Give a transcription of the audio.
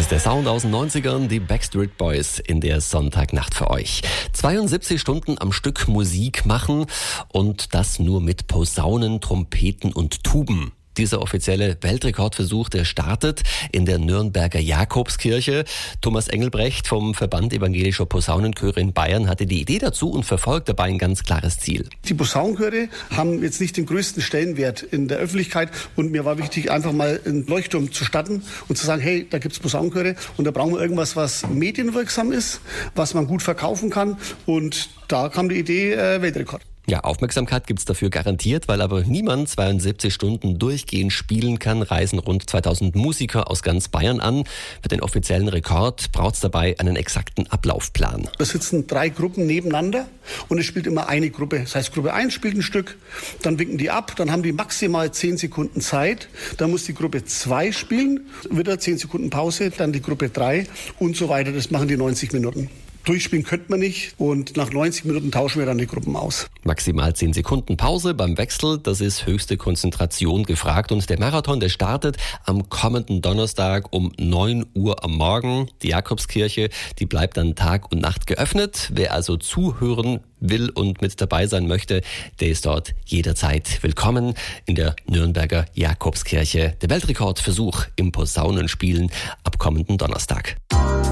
ist der Sound aus den 90ern, die Backstreet Boys in der Sonntagnacht für euch. 72 Stunden am Stück Musik machen und das nur mit Posaunen, Trompeten und Tuben. Dieser offizielle Weltrekordversuch, der startet in der Nürnberger Jakobskirche. Thomas Engelbrecht vom Verband Evangelischer Posaunenchöre in Bayern hatte die Idee dazu und verfolgt dabei ein ganz klares Ziel. Die Posaunenchöre haben jetzt nicht den größten Stellenwert in der Öffentlichkeit und mir war wichtig, einfach mal einen Leuchtturm zu starten und zu sagen, hey, da gibt's Posaunenchöre und da brauchen wir irgendwas, was medienwirksam ist, was man gut verkaufen kann, und da kam die Idee Weltrekord. Ja, Aufmerksamkeit gibt's dafür garantiert, weil aber niemand 72 Stunden durchgehend spielen kann, reisen rund 2000 Musiker aus ganz Bayern an. Für den offiziellen Rekord braucht's dabei einen exakten Ablaufplan. Da sitzen 3 Gruppen nebeneinander und es spielt immer eine Gruppe. Das heißt, Gruppe 1 spielt ein Stück, dann winken die ab, dann haben die maximal 10 Sekunden Zeit. Dann muss die Gruppe 2 spielen, wieder 10 Sekunden Pause, dann die Gruppe 3 und so weiter. Das machen die 90 Minuten. Durchspielen könnte man nicht und nach 90 Minuten tauschen wir dann die Gruppen aus. Maximal 10 Sekunden Pause beim Wechsel, das ist höchste Konzentration gefragt. Und der Marathon, der startet am kommenden Donnerstag um 9 Uhr am Morgen. Die Jakobskirche, die bleibt dann Tag und Nacht geöffnet. Wer also zuhören will und mit dabei sein möchte, der ist dort jederzeit willkommen in der Nürnberger Jakobskirche. Der Weltrekordversuch im Posaunenspielen ab kommenden Donnerstag.